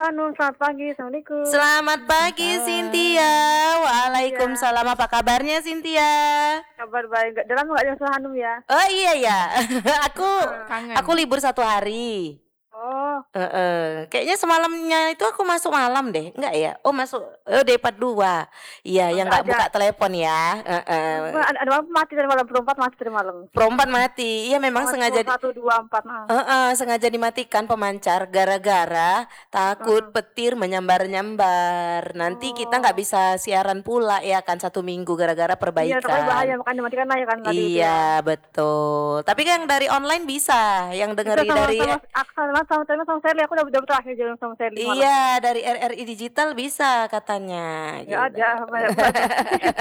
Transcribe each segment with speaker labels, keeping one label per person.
Speaker 1: Hanum, selamat pagi. Assalamualaikum.
Speaker 2: Selamat pagi
Speaker 3: Waalaikumsalam.
Speaker 2: Cynthia.
Speaker 1: Iya,
Speaker 2: Waalaikumsalam. Apa kabarnya Cynthia?
Speaker 1: kabar baik. Udah lama nggak jumpa Hanum ya?
Speaker 2: Oh iya ya. Aku
Speaker 1: Heeh.
Speaker 2: aku
Speaker 3: Kangen.
Speaker 2: libur 1 hari.
Speaker 1: Oh,
Speaker 2: Kayaknya semalamnya itu aku masuk malam deh, enggak ya? Oh masuk, Depart 2. Iya, yang
Speaker 1: nggak
Speaker 2: nggak
Speaker 1: ada.
Speaker 2: buka telepon ya.
Speaker 1: Ada malam mati dari malam, perempat mati dari malam.
Speaker 2: Perempat mati. Iya memang
Speaker 1: Oh,
Speaker 2: sengaja
Speaker 1: 1, 2, 4.
Speaker 2: sengaja dimatikan pemancar gara-gara takut
Speaker 1: Heeh.
Speaker 2: petir menyambar-nyambar. Nanti kita nggak
Speaker 1: Oh,
Speaker 2: bisa siaran pula ya kan 1 minggu gara-gara
Speaker 1: iya, takutnya bahaya,
Speaker 2: perbaikan.
Speaker 1: makanya dimatikan aja kan tadi itu ya.
Speaker 2: Iya betul. Tapi kan yang dari online bisa, yang
Speaker 1: Bisa
Speaker 2: dengeri
Speaker 1: sama
Speaker 2: dari
Speaker 1: sama sama Sally. Aku udah terakhir jalan sama Sally malam.
Speaker 2: iya dari RRI Digital bisa katanya
Speaker 1: Nggak
Speaker 2: gitu.
Speaker 1: ada, nggak ada.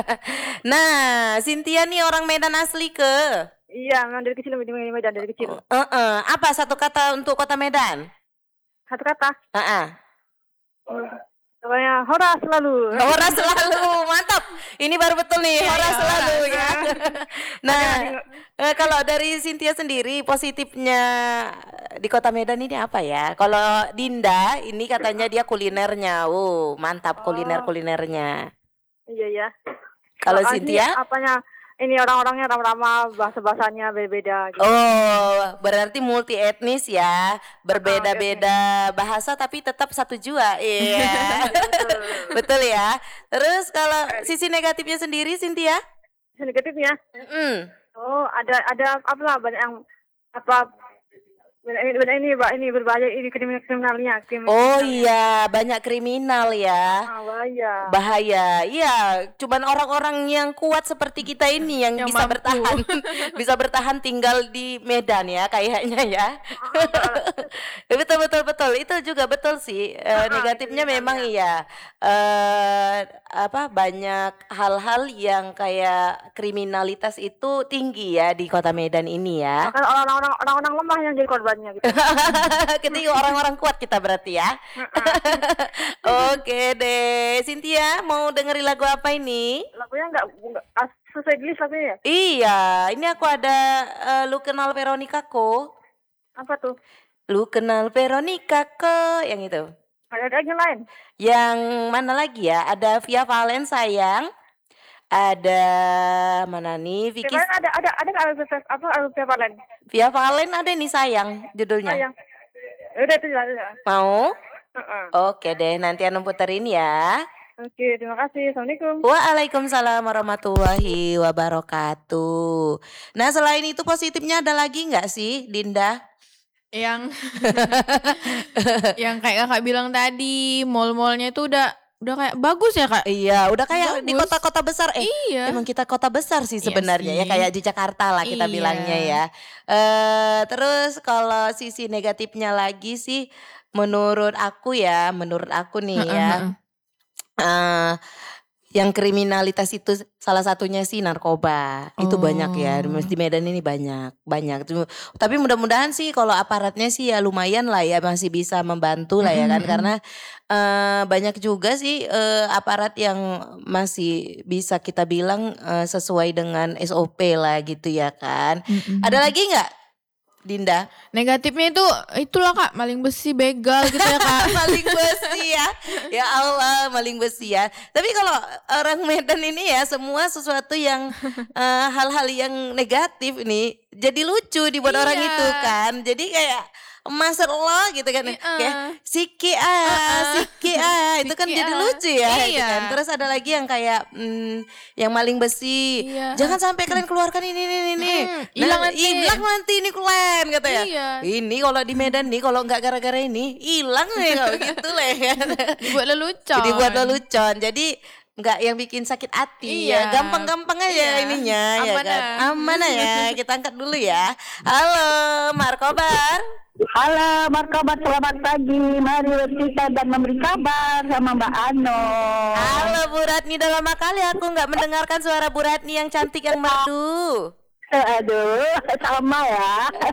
Speaker 2: Nah, Cynthia nih orang Medan asli ke?
Speaker 1: Iya, memang dari kecil di Medan dari kecil.
Speaker 2: Apa satu kata untuk kota Medan?
Speaker 1: Satu kata.
Speaker 2: Heeh.
Speaker 1: Pokoknya hora selalu.
Speaker 2: Hora selalu, mantap. Ini baru betul nih,
Speaker 3: Iya,
Speaker 2: hora
Speaker 3: iya,
Speaker 2: selalu
Speaker 3: hora.
Speaker 2: ya. Nah, kalau dari Cynthia sendiri positifnya di Kota Medan ini apa ya? Kalau Dinda ini katanya dia kulinernya, mantap
Speaker 1: Oh,
Speaker 2: kuliner-kulinernya.
Speaker 1: iya ya.
Speaker 2: Kalau
Speaker 1: Makasih
Speaker 2: Cynthia?
Speaker 1: apanya ini orang-orangnya ramah-ramah, bahasa-bahasanya beda-beda gitu.
Speaker 2: Oh, berarti multi etnis ya,
Speaker 1: Etnis.
Speaker 2: berbeda-beda bahasa tapi tetap satu jua. Iya.
Speaker 1: Betul.
Speaker 2: Betul ya. Terus kalau sisi negatifnya sendiri Cynthia?
Speaker 1: Negatifnya,
Speaker 2: Mm-mm.
Speaker 1: oh ada apa banyak yang apa banyak ini berbahaya ini kriminalnya
Speaker 2: Oh
Speaker 1: kriminalnya.
Speaker 2: iya, banyak kriminal ya.
Speaker 1: Bahaya.
Speaker 2: Bahaya. Iya, cuman orang-orang yang kuat seperti kita ini yang
Speaker 3: Yang
Speaker 2: bisa
Speaker 3: mampu.
Speaker 2: bertahan. Bisa bertahan tinggal di Medan ya kayaknya ya. Betul betul betul. Itu juga betul sih. Negatifnya memang
Speaker 1: Kriminalnya.
Speaker 2: iya. Banyak hal-hal yang kayak kriminalitas itu tinggi ya di Kota Medan ini ya.
Speaker 1: Bahkan orang-orang lemah yang jadi korbannya gitu.
Speaker 2: Ketika orang-orang kuat kita berarti ya. Oke deh, Cynthia mau dengerin lagu apa ini?
Speaker 1: Lagunya nggak susah Inggris lagunya ya?
Speaker 2: Iya, ini aku ada Lu Kenal Veronica Ko.
Speaker 1: Apa tuh?
Speaker 2: Lu Kenal Veronica Ko yang itu.
Speaker 1: Ada yang lain?
Speaker 2: Yang mana lagi ya? Ada Via Valen sayang. Ada mana nih? Vicky
Speaker 1: Kemarin ada nggak album Valen?
Speaker 2: Via Valen ada nih sayang judulnya.
Speaker 1: Sayang. Udah itu ya.
Speaker 2: Mau?
Speaker 1: Heeh.
Speaker 2: Oke deh, nanti Anu puterin ya.
Speaker 1: Oke, terima kasih. Assalamualaikum.
Speaker 2: Waalaikumsalam warahmatullahi wabarakatuh. Nah selain itu positifnya ada lagi nggak sih Dinda?
Speaker 3: Yang yang kayak kakak bilang tadi, mall-mallnya itu udah kayak bagus ya kak?
Speaker 2: Iya udah kayak di
Speaker 3: Bagus.
Speaker 2: kota-kota besar.
Speaker 3: Iya.
Speaker 2: Emang kita kota besar sih
Speaker 3: Iya
Speaker 2: sebenarnya ya
Speaker 3: sih.
Speaker 2: kayak di Jakarta lah kita
Speaker 3: Iya.
Speaker 2: bilangnya ya. Terus kalau sisi negatifnya lagi sih menurut aku nih ya. eh, yang kriminalitas itu salah satunya sih narkoba. Itu banyak ya.
Speaker 3: Oh.
Speaker 2: Di Medan ini banyak. Tapi mudah-mudahan sih kalau aparatnya sih ya lumayan lah ya masih bisa membantu lah ya kan karena banyak juga sih aparat yang masih bisa kita bilang sesuai dengan SOP lah gitu ya kan. Ada lagi nggak Dinda?
Speaker 3: Negatifnya itulah kak, maling besi, begal gitu ya kak.
Speaker 2: Maling besi ya. Ya Allah, maling besi ya. Tapi kalau orang Medan ini ya semua sesuatu yang hal-hal yang negatif ini jadi lucu dibuat orang
Speaker 3: Iya.
Speaker 2: itu kan. Jadi kayak Master lo gitu kan kayak Siki itu kan jadi lucu ya gitu
Speaker 3: Iya.
Speaker 2: kan. Terus ada lagi yang kayak yang maling besi.
Speaker 3: Iya.
Speaker 2: Jangan sampai kalian keluarkan ini.
Speaker 3: Hilang nanti.
Speaker 2: Hilang nanti ini kalian kata ya.
Speaker 3: Iya.
Speaker 2: Ini kalau di Medan nih kalau nggak gara-gara ini hilang nih kalau gitu lah ya.
Speaker 3: Dibuat lelucon.
Speaker 2: Dibuat lelucon. Jadi nggak yang bikin sakit hati
Speaker 3: Iya.
Speaker 2: ya, gampang-gampang aja
Speaker 3: Iya.
Speaker 2: ininya ya
Speaker 3: Amanah.
Speaker 2: kan. Amanah ya. Kita angkat dulu ya. Halo, Markobar.
Speaker 4: Halo, marhaban, selamat pagi. Mari kita dan memberi kabar sama Mbak Ano.
Speaker 2: Halo Bu Ratni, udah lama kali aku nggak mendengarkan suara Bu Ratni yang cantik yang merdu.
Speaker 4: Aduh, sama ya.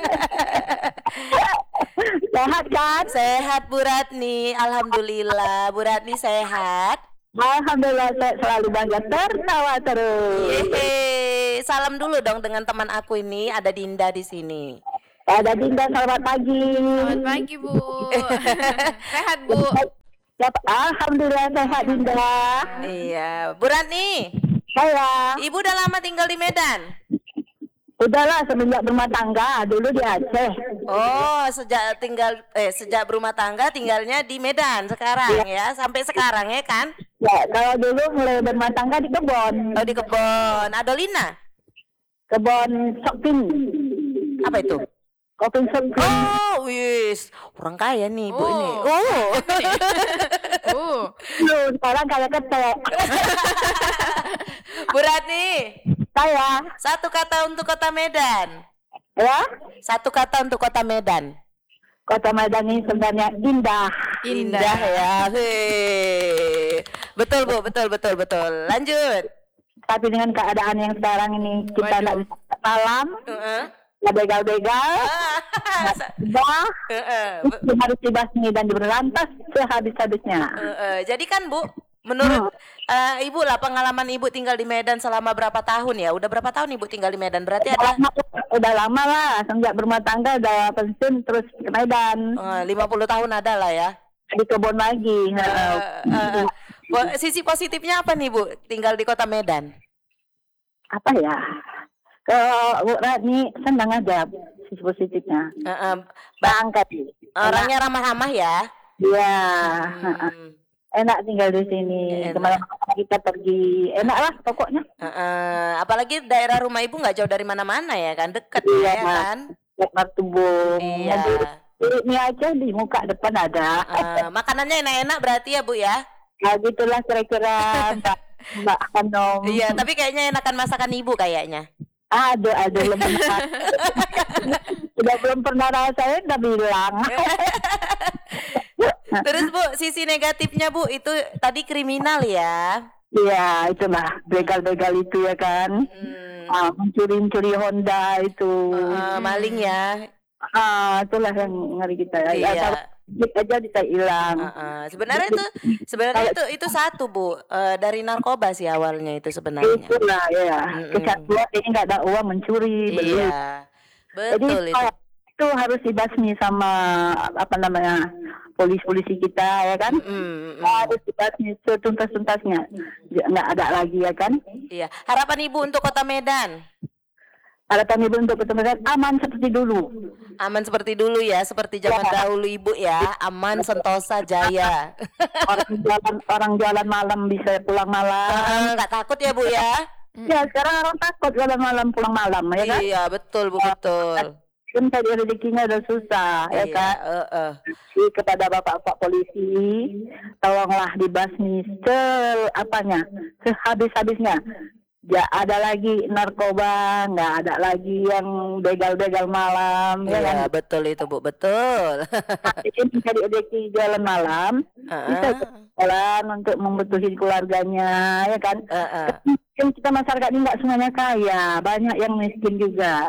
Speaker 4: Sehat kan?
Speaker 2: Sehat Bu Ratni, alhamdulillah. Bu Ratni sehat.
Speaker 4: Alhamdulillah, saya selalu bangga tertawa terus.
Speaker 2: Yeay, salam dulu dong dengan teman aku ini, ada Dinda di sini.
Speaker 4: Ada Dinda, selamat pagi.
Speaker 3: Selamat pagi Bu. Sehat Bu.
Speaker 4: Alhamdulillah sehat Dinda.
Speaker 2: Iya, Bu Ratni,
Speaker 4: Saya
Speaker 2: Ibu udah lama tinggal di Medan?
Speaker 4: udahlah semenjak berumah tangga dulu di Aceh.
Speaker 2: Oh, sejak berumah tangga tinggalnya di Medan sekarang ya, sampai sekarang ya kan?
Speaker 4: Ya, kalau dulu mulai berumah tangga di kebon.
Speaker 2: Oh, di kebon Adolina.
Speaker 4: Kebon Sokpin.
Speaker 2: Apa itu?
Speaker 4: Kopi Sokpin.
Speaker 2: Oh, wis, orang kaya nih Ibu ini.
Speaker 3: Oh.
Speaker 2: Oh.
Speaker 4: Sekarang kayak ketek.
Speaker 2: Bu Ratni,
Speaker 4: Saya,
Speaker 2: satu kata untuk kota Medan.
Speaker 4: ya,
Speaker 2: Satu kata untuk kota Medan.
Speaker 4: Kota Medan ini sebenarnya indah.
Speaker 2: Indah ya. Hei. Betul Bu, betul. Lanjut.
Speaker 4: Tapi dengan keadaan yang sekarang ini kita
Speaker 3: Waduh.
Speaker 4: tidak bisa malam,
Speaker 2: Heeh.
Speaker 4: nggak begal-begal, bah, harus dibasmi dan diberantas sehabis-habisnya.
Speaker 2: Jadi kan Bu, menurut Ibu lah, pengalaman Ibu tinggal di Medan selama berapa tahun ya? Udah berapa tahun Ibu tinggal di Medan? Berarti ada
Speaker 4: Udah lama lah, sejak berumah tangga udah pensiun terus ke Medan,
Speaker 2: 50 tahun ada lah ya.
Speaker 4: di kebun lagi.
Speaker 2: Sisi positifnya apa nih Bu, tinggal di kota Medan?
Speaker 4: Apa ya? Kalau Bu Ratni senang aja sisi positifnya. Bangkat.
Speaker 2: Orangnya ramah-ramah ya.
Speaker 4: Iya.
Speaker 2: Hmm.
Speaker 4: Enak tinggal di sini.
Speaker 2: Enak.
Speaker 4: Kemana-mana kita pergi. Enak lah pokoknya.
Speaker 2: Apalagi daerah rumah Ibu nggak jauh dari mana-mana ya kan, deket
Speaker 4: Iya,
Speaker 2: ya kan.
Speaker 4: Martubung.
Speaker 2: Iya.
Speaker 4: Ini aja di muka depan ada.
Speaker 2: Makanannya enak-enak berarti ya Bu ya.
Speaker 4: Nah, gitulah kira-kira Mbak Hanom.
Speaker 2: Iya, tapi kayaknya enakan masakan Ibu kayaknya.
Speaker 4: Ada lebih. Sudah belum pernah rasain udah bilang.
Speaker 2: Terus Bu, sisi negatifnya Bu itu tadi kriminal ya.
Speaker 4: Iya, itulah begal-begal itu ya kan. Mencuri-curi Honda itu.
Speaker 2: Maling ya.
Speaker 4: Itulah yang ngeri kita.
Speaker 2: Iya.
Speaker 4: Aja bisa hilang.
Speaker 2: Sebenarnya itu satu Bu, dari narkoba sih awalnya itu sebenarnya.
Speaker 4: Itulah ya. Kesatuan ini nggak ada uang mencuri. beli.
Speaker 2: Iya.
Speaker 4: Jadi
Speaker 2: Betul itu.
Speaker 4: itu harus dibasmi sama apa namanya polisi kita ya kan. Harus dibasmi setuntas-tuntasnya. Nggak ada lagi ya kan.
Speaker 2: Iya. Harapan Ibu untuk Kota Medan?
Speaker 4: Harapan Ibu untuk ketemu aman seperti dulu.
Speaker 2: Aman seperti dulu ya, seperti zaman dahulu Ibu ya, aman sentosa jaya.
Speaker 4: orang jalan malam bisa pulang malam.
Speaker 2: Nggak takut ya Bu ya?
Speaker 4: Ya sekarang orang takut jalan malam pulang malam ya kan.
Speaker 2: Iya betul Bu, betul.
Speaker 4: Kan tadi rezekinya udah susah ya kan. Jadi kepada bapak-bapak polisi, tolonglah dibasmi sehabis-habisnya. Ya ada lagi narkoba, nggak ada lagi yang begal-begal malam.
Speaker 2: Iya
Speaker 4: ya kan?
Speaker 2: betul itu Bu, betul.
Speaker 4: Ini mencari rezeki jalan malam, bisa jalan untuk membutuhin keluarganya, ya kan? Kan kita masyarakat ini nggak semuanya kaya, banyak yang miskin juga.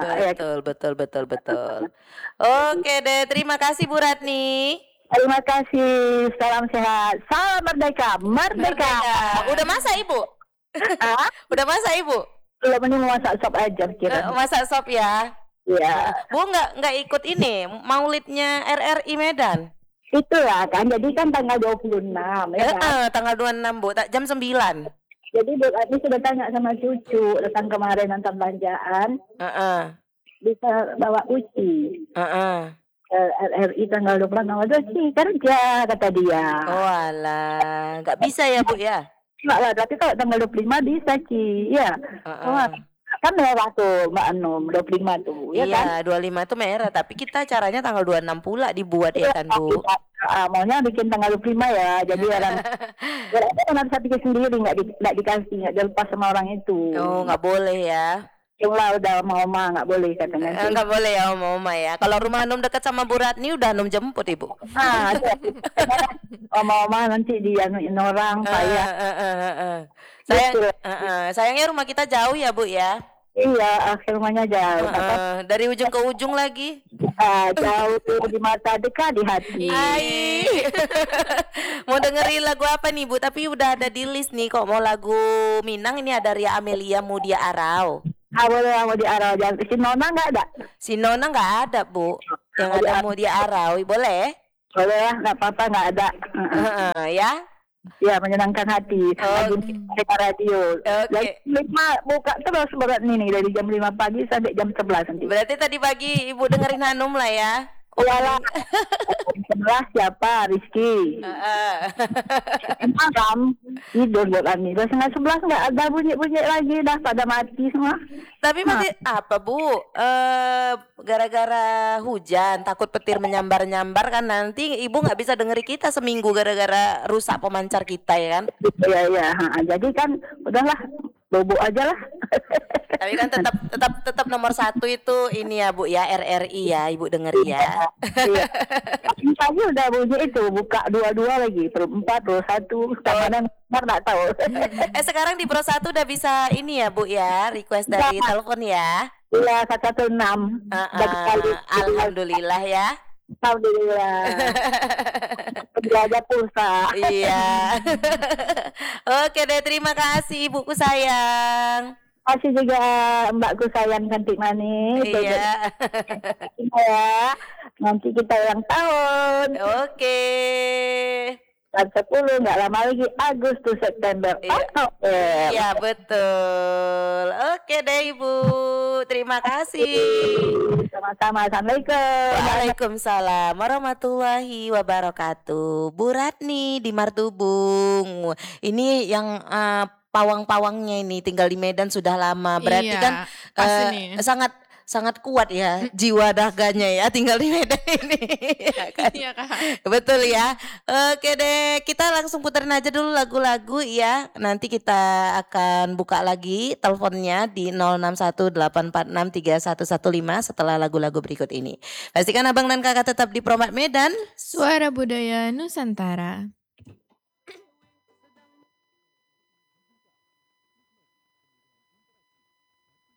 Speaker 2: Betul. Oke deh, terima kasih Bu Ratni.
Speaker 4: Terima kasih, salam sehat, salam merdeka.
Speaker 2: Udah masak Ibu? Udah masak Ibu?
Speaker 4: Belum, ini mau masak sop aja kira.
Speaker 2: Masak sop ya?
Speaker 4: Iya.
Speaker 2: Bu nggak ikut ini maulidnya RRI Medan?
Speaker 4: Itulah kan, jadi kan tanggal 26 ya kan?
Speaker 2: Tanggal 26 Bu, jam 9.
Speaker 4: Jadi Bu Ati sudah tanya sama cucu datang kemarin nonton belanjaan. Bisa bawa uci. RRI tanggal 26 sih kerja kata dia.
Speaker 2: Oh alah, nggak bisa ya Bu ya?
Speaker 4: Enggak lah, tapi kalau tanggal 25 bisa Ci. Iya. Kan merah tuh Mbak Anum 25 tuh ya kan?
Speaker 2: Iya 25 itu merah, tapi kita caranya tanggal 26 pula dibuat ya kan Bu.
Speaker 4: Maunya bikin tanggal 25 ya. Jadi orang bisa bikin sendiri, nggak dikasih, nggak dilepas sama orang itu.
Speaker 2: Oh nggak boleh ya?
Speaker 4: Lah udah Oma nggak boleh katanya.
Speaker 2: Nggak boleh ya Oma ya. Kalau rumah Anum dekat sama Bu Ratni udah Anum jemput Ibu.
Speaker 4: Oma nanti dianuin orang saya.
Speaker 2: Sayangnya rumah kita jauh ya Bu ya.
Speaker 4: Iya, akhir rumahnya jauh.
Speaker 2: Dari ujung ke ujung lagi.
Speaker 4: Jauh tuh di mata, dekat di hati.
Speaker 2: Mau dengerin lagu apa nih Bu? Tapi udah ada di list nih kok. Mau lagu Minang, ini ada Ria Amelia Mudia Arau.
Speaker 4: Boleh mau di Arau. Si Nona nggak ada?
Speaker 2: Si Nona nggak ada Bu. Yang ada Mudia Arau, boleh?
Speaker 4: Boleh lah, nggak apa-apa, nggak ada.
Speaker 2: Ya.
Speaker 4: Ya, menyenangkan hati. Lagi dengar radio.
Speaker 2: Oke.
Speaker 4: Jam 5 buka terus berat nih dari jam 5 pagi sampai jam 11 nanti.
Speaker 2: Berarti tadi pagi Ibu dengerin Hanum lah ya.
Speaker 4: Iyalah. Jam 11 siapa? Rizky. Malam tidur buat Ani. Udah setengah 11 nggak ada bunyi-bunyi lagi, dah pada mati semua.
Speaker 2: Tapi masih apa Bu? Gara-gara hujan, takut petir menyambar-nyambar kan nanti Ibu nggak bisa dengeri kita seminggu gara-gara rusak pemancar kita ya kan?
Speaker 4: Iya. Jadi kan udahlah, bobo aja lah.
Speaker 2: Tapi kan tetap nomor 1 itu ini ya Bu ya, RRI ya, Ibu dengeri ya.
Speaker 4: Iya. Tadi udah bunyi itu buka 22 lagi, Pro 4, Pro 1, kadang nggak tahu.
Speaker 2: Sekarang di Pro 1 udah bisa ini ya Bu ya, request dari telepon ya.
Speaker 4: Iya, 116.
Speaker 2: Alhamdulillah ya.
Speaker 4: Alhamdulillah. Belajar pulsa.
Speaker 2: Iya. Oke deh, terima kasih Ibuku sayang.
Speaker 4: Masih juga mbakku sayang cantik manis.
Speaker 2: Iya.
Speaker 4: Ya, nanti kita ulang tahun.
Speaker 2: Oke.
Speaker 4: Tanggal 10 nggak lama lagi, Agustus September.
Speaker 2: Iya. Iya betul. Oke deh Ibu, terima kasih.
Speaker 4: Sama-sama. Assalamualaikum.
Speaker 2: Waalaikumsalam warahmatullahi wabarakatuh. Bu Ratni di Martubung. Ini yang pawang-pawangnya ini tinggal di Medan sudah lama. Berarti kan sangat kuat ya jiwa daganya ya tinggal di Medan ini. Ya kan?
Speaker 3: Iya Kak.
Speaker 2: Betul ya. Oke deh, kita langsung puterin aja dulu lagu-lagu ya. Nanti kita akan buka lagi teleponnya di 0618463115 setelah lagu-lagu berikut ini. Pastikan Abang dan Kakak tetap di Promat Medan.
Speaker 3: Suara Budaya Nusantara.